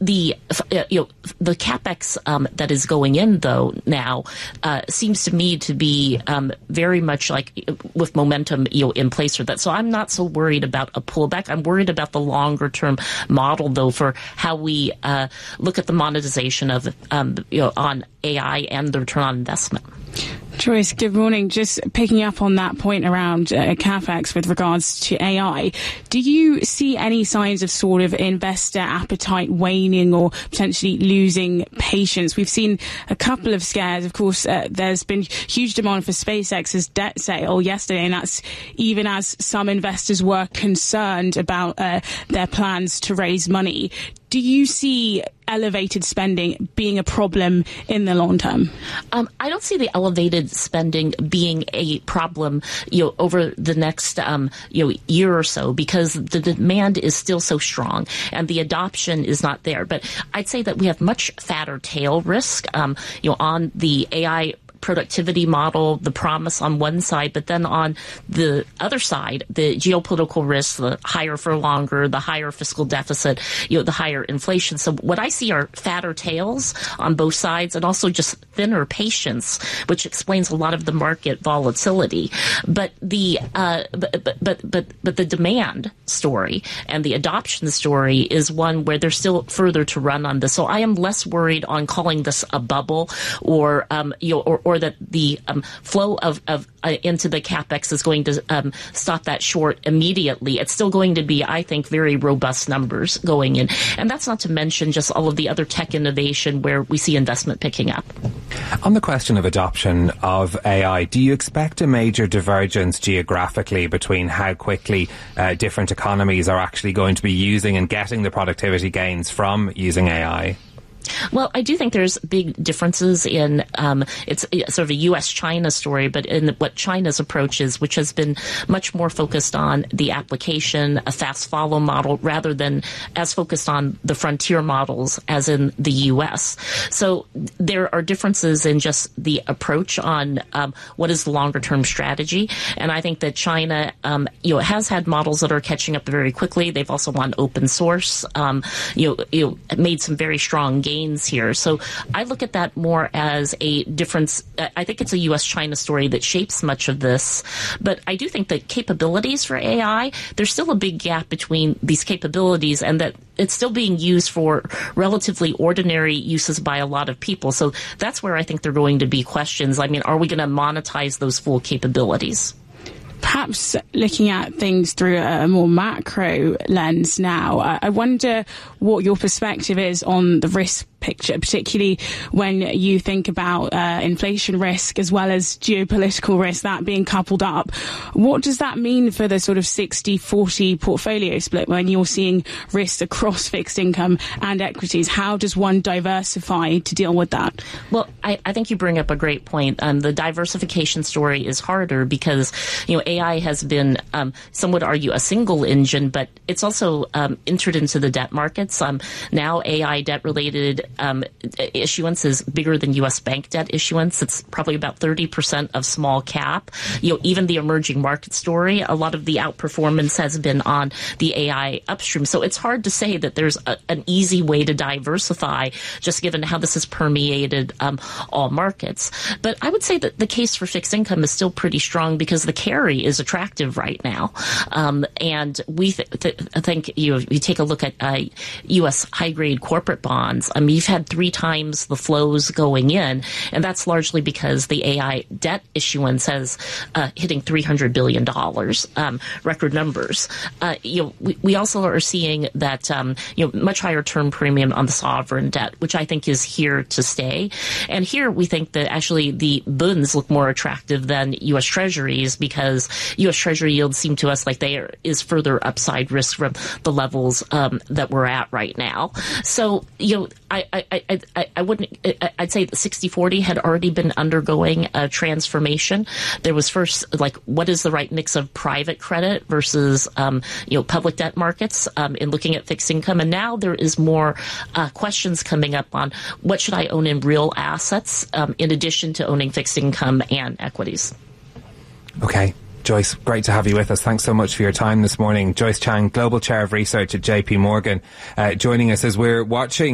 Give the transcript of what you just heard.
the capex that is going in though now seems to me to be very much like with momentum in place for that. So I'm not so worried about a pullback. I'm worried about the longer term model though for how we look at the monetization of on AI and the return on investment. Joyce, good morning. Just picking up on that point around CapEx with regards to AI, do you see any signs of sort of investor appetite waning or potentially losing patience? We've seen a couple of scares. Of course, there's been huge demand for SpaceX's debt sale yesterday, and that's even as some investors were concerned about their plans to raise money. Do you see elevated spending being a problem in the long term? I don't see the elevated spending being a problem, over the next, year or so, because the demand is still so strong and the adoption is not there. But I'd say that we have much fatter tail risk, on the AI productivity model, the promise on one side, but then on the other side, the geopolitical risks, the higher for longer, the higher fiscal deficit, the higher inflation. So what I see are fatter tails on both sides and also just thinner patience, which explains a lot of the market volatility. But the but the demand story and the adoption story is one where there's still further to run on this. So I am less worried on calling this a bubble or that the flow of into the capex is going to stop that short immediately. It's still going to be, I think, very robust numbers going in. And that's not to mention just all of the other tech innovation where we see investment picking up. On the question of adoption of AI, do you expect a major divergence geographically between how quickly different economies are actually going to be using and getting the productivity gains from using AI? Well, I do think there's big differences in it's sort of a U.S.-China story, but in what China's approach is, which has been much more focused on the application, a fast follow model, rather than as focused on the frontier models as in the U.S. So there are differences in just the approach on what is the longer-term strategy, and I think that China, has had models that are catching up very quickly. They've also gone open source, made some very strong gains here. So I look at that more as a difference. I think it's a U.S.-China story that shapes much of this. But I do think that capabilities for AI, there's still a big gap between these capabilities and that it's still being used for relatively ordinary uses by a lot of people. So that's where I think there are going to be questions. I mean, are we going to monetize those full capabilities? Perhaps looking at things through a more macro lens now, I wonder what your perspective is on the risk picture, particularly when you think about inflation risk as well as geopolitical risk, that being coupled up. What does that mean for the sort of 60-40 portfolio split when you're seeing risks across fixed income and equities? How does one diversify to deal with that? Well, I think you bring up a great point. The diversification story is harder because, AI has been, some would argue, a single engine, but it's also entered into the debt markets. Now AI debt-related issuance is bigger than U.S. bank debt issuance. It's probably about 30% of small cap. Even the emerging market story, a lot of the outperformance has been on the AI upstream. So it's hard to say that there's an easy way to diversify, just given how this has permeated all markets. But I would say that the case for fixed income is still pretty strong because the carry is attractive right now. And we think you take a look at U.S. high-grade corporate bonds. You've had 3 times the flows going in, and that's largely because the AI debt issuance has hitting $300 billion, record numbers. We also are seeing that much higher term premium on the sovereign debt, which I think is here to stay. And here we think that actually the bunds look more attractive than U.S. Treasuries because U.S. Treasury yields seem to us like there is further upside risk from the levels that we're at right now. So, I wouldn't, I'd say the 60-40 had already been undergoing a transformation. There was first, what is the right mix of private credit versus, public debt markets, in looking at fixed income. And now there is more, questions coming up on what should I own in real assets, in addition to owning fixed income and equities. Okay. Joyce, great to have you with us. Thanks so much for your time this morning. Joyce Chang, Global Chair of Research at JP Morgan, joining us as we're watching